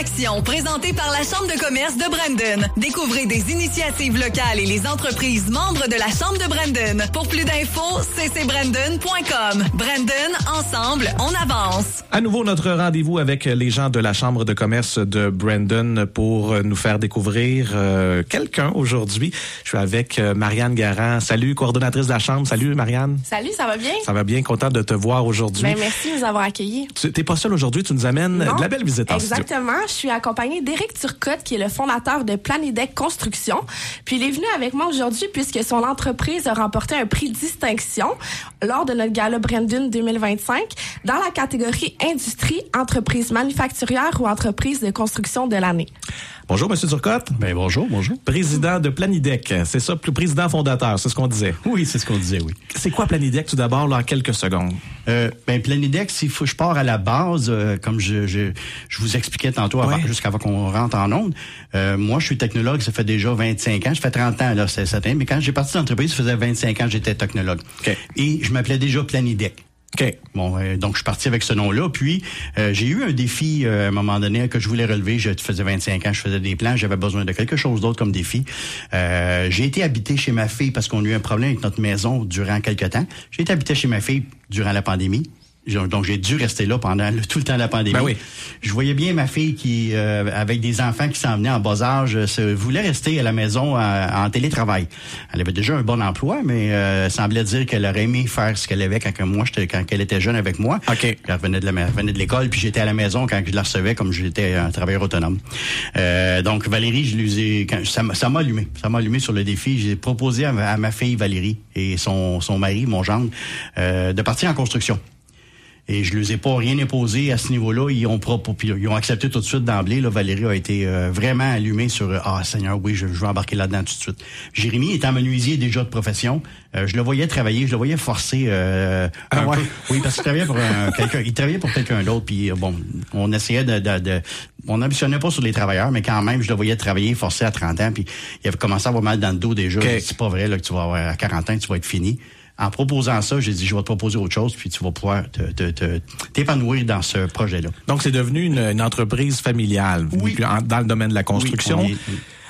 Action présentée par la Chambre de commerce de Brandon. Découvrez des initiatives locales et les entreprises membres de la Chambre de Brandon. Pour plus d'infos, ccbrandon.com. Brandon, ensemble, on avance. À nouveau, notre rendez-vous avec les gens de la Chambre de commerce de Brandon pour nous faire découvrir quelqu'un aujourd'hui. Je suis avec Marianne Garand. Salut, coordonnatrice de la Chambre. Salut, Marianne. Salut, ça va bien? Ça va bien, content de te voir aujourd'hui. Ben, merci de nous avoir accueillis. Tu n'es pas seule aujourd'hui, tu nous amènes de la belle visite en studio. Exactement. Je suis accompagnée d'Éric Turcotte, qui est le fondateur de Planidec Construction. Puis il est venu avec moi aujourd'hui puisque son entreprise a remporté un prix distinction lors de notre gala Brandon 2025 dans la catégorie Industrie, entreprise manufacturière ou entreprise de construction de l'année. Bonjour, Monsieur Turcotte. Ben bonjour. Président de Planidec, c'est ça, président fondateur, c'est ce qu'on disait. Oui, c'est ce qu'on disait, oui. C'est quoi Planidec tout d'abord, là, en quelques secondes? Planidec, je pars à la base, comme je vous expliquais tantôt, jusqu'avant qu'on rentre en onde. Moi, je suis technologue, ça fait déjà 25 ans. Je fais 30 ans, là, c'est certain. Mais quand j'ai parti de l'entreprise, ça faisait 25 ans que j'étais technologue. Okay. Et je m'appelais déjà Planidec. OK. Bon, donc je suis parti avec ce nom-là. Puis j'ai eu un défi à un moment donné que je voulais relever. Je faisais 25 ans, je faisais des plans, j'avais besoin de quelque chose d'autre comme défi. J'ai été habité chez ma fille parce qu'on a eu un problème avec notre maison durant quelque temps. J'ai été habité chez ma fille durant la pandémie. Donc, j'ai dû rester là pendant tout le temps de la pandémie. Ben oui. Je voyais bien ma fille qui, avec des enfants qui s'en venaient en bas âge, voulait rester à la maison en télétravail. Elle avait déjà un bon emploi, mais semblait dire qu'elle aurait aimé faire ce qu'elle avait quand elle était jeune avec moi. OK. Elle revenait de l'école, puis j'étais à la maison quand je la recevais comme j'étais un travailleur autonome. Donc, Valérie, ça m'a allumé. Ça m'a allumé sur le défi. J'ai proposé à ma fille Valérie et son mari, mon gendre, de partir en construction. Et je ne les ai pas rien imposé à ce niveau-là. Ils ont accepté tout de suite d'emblée. Là, Valérie a été vraiment allumée sur « Ah, Seigneur, oui, je veux embarquer là-dedans tout de suite. » Jérémy étant menuisier déjà de profession, je le voyais travailler, je le voyais forcer peu. Oui, parce qu'il travaillait pour quelqu'un. Il travaillait pour quelqu'un d'autre. Puis bon, on essayait on n'ambitionnait pas sur les travailleurs, mais quand même, je le voyais travailler, forcer à 30 ans. Puis il avait commencé à avoir mal dans le dos déjà. Okay. C'est pas vrai là que tu vas avoir à 40 ans, tu vas être fini. En proposant ça, j'ai dit, je vais te proposer autre chose, puis tu vas pouvoir t'épanouir dans ce projet-là. Donc, c'est devenu une entreprise familiale, oui, dans le domaine de la construction. Oui,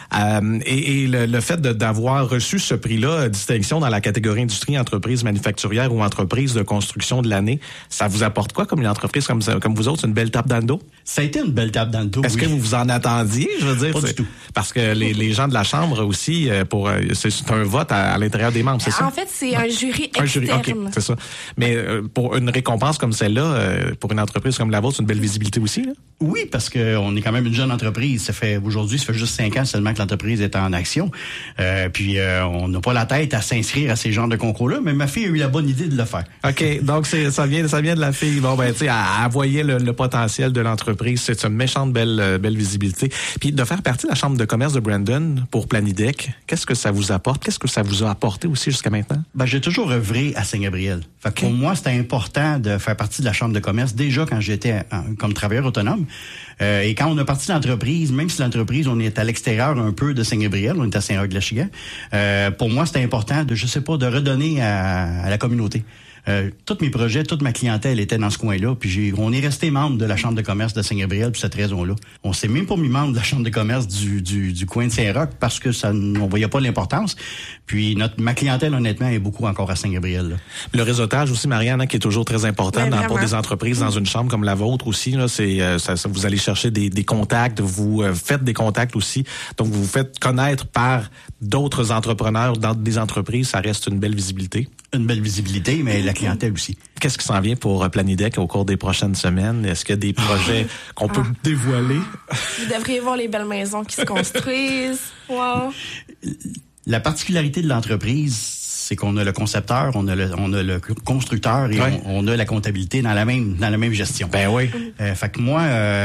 Et le fait d'avoir reçu ce prix-là, distinction dans la catégorie industrie, entreprise manufacturière ou entreprise de construction de l'année, ça vous apporte quoi comme une entreprise comme vous autres? C'est une belle tape dans le dos? Ça a été une belle tape dans le dos, Est-ce que vous vous en attendiez, je veux dire? Pas du tout. Parce que les gens de la Chambre aussi, c'est un vote à l'intérieur des membres, c'est ça? En fait, c'est un jury externe. Un jury, OK, c'est ça. Mais pour une récompense comme celle-là, pour une entreprise comme la vôtre, c'est une belle visibilité aussi, là? Oui, parce qu'on est quand même une jeune entreprise. Aujourd'hui, ça fait juste 5 ans seulement que l'entreprise est en action. Puis on n'a pas la tête à s'inscrire à ces genres de concours-là, mais ma fille a eu la bonne idée de le faire. OK, donc ça vient de la fille. Bon, ben, tu sais, elle voyait le potentiel de l'entreprise. C'est une méchante belle visibilité. Puis de faire partie de la Chambre de commerce de Brandon pour Planidec, qu'est-ce que ça vous apporte? Qu'est-ce que ça vous a apporté aussi jusqu'à maintenant? Ben, j'ai toujours œuvré à Saint-Gabriel. Fait que pour moi, c'était important de faire partie de la Chambre de commerce déjà quand j'étais comme travailleur autonome. Et quand on a parti de l'entreprise, même si l'entreprise, on est à l'extérieur un peu de Saint-Gabriel, on est à Saint-Roch-de-l'Achigan, pour moi, c'était important de redonner à la communauté. Tous mes projets, toute ma clientèle était dans ce coin-là. Puis on est resté membre de la Chambre de commerce de Saint-Gabriel pour cette raison-là. On s'est même pas mis membre de la Chambre de commerce du coin de Saint-Roch parce que on voyait pas l'importance. Puis ma clientèle, honnêtement, est beaucoup encore à Saint-Gabriel. Là. Le réseautage aussi, Marianne, qui est toujours très important pour des entreprises dans une chambre comme la vôtre aussi. Là, vous allez chercher des contacts, vous faites des contacts aussi. Donc, vous vous faites connaître par d'autres entrepreneurs dans des entreprises. Ça reste une belle visibilité. Une belle visibilité, mais la clientèle aussi. Qu'est-ce qui s'en vient pour Planidec au cours des prochaines semaines? Est-ce qu'il y a des projets qu'on peut dévoiler? Vous devriez voir les belles maisons qui se construisent. Wow. La particularité de l'entreprise, c'est qu'on a le concepteur, on a le constructeur et on a la comptabilité dans la même gestion. Ben oui. Fait que moi...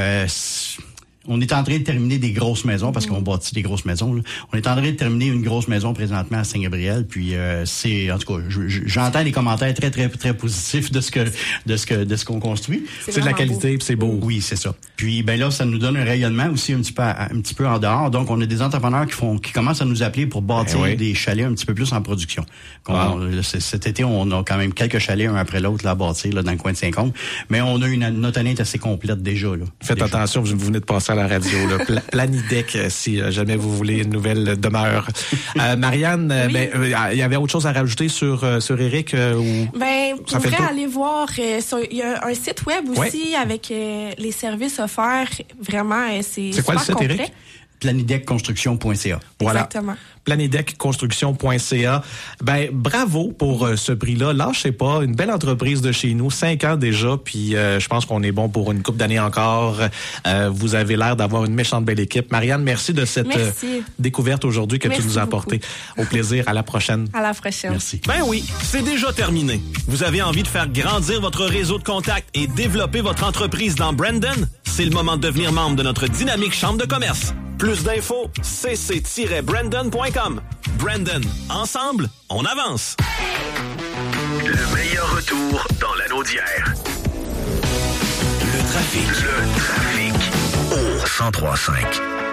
on est en train de terminer des grosses maisons parce qu'on bâtit des grosses maisons. Là. On est en train de terminer une grosse maison présentement à Saint-Gabriel. Puis en tout cas, j'entends des commentaires très très très positifs de ce qu'on construit. C'est de la qualité, puis c'est beau. Oui, c'est ça. Puis ben là, ça nous donne un rayonnement aussi un petit peu en dehors. Donc on a des entrepreneurs qui commencent à nous appeler pour bâtir des chalets un petit peu plus en production. Cet été, on a quand même quelques chalets un après l'autre là, à bâtir là, dans le coin de Saint-Côme. Mais on a notre année est assez complète déjà. Là. Faites attention, vous venez de passer la radio. Là. Planidec, si jamais vous voulez une nouvelle demeure. Marianne, oui. Il y avait autre chose à rajouter sur Eric? Ou vous pourrez aller voir. Il y a un site web aussi avec les services offerts. Vraiment, c'est quoi le site, complet. Eric? planidecconstruction.ca. Voilà. Exactement. planidecconstruction.ca. Bravo pour ce prix-là. Lâchez pas, une belle entreprise de chez nous, 5 ans déjà, puis je pense qu'on est bon pour une couple d'années encore. Vous avez l'air d'avoir une méchante belle équipe. Marianne, merci de cette découverte aujourd'hui que tu nous as apportée. Au plaisir, à la prochaine. À la prochaine. Merci. Oui, c'est déjà terminé. Vous avez envie de faire grandir votre réseau de contacts et développer votre entreprise dans Brandon? C'est le moment de devenir membre de notre dynamique chambre de commerce. Plus d'infos, cc-brandon.com. Brandon, ensemble, on avance. Le meilleur retour dans l'anneau d'hier. Le trafic au 103.5.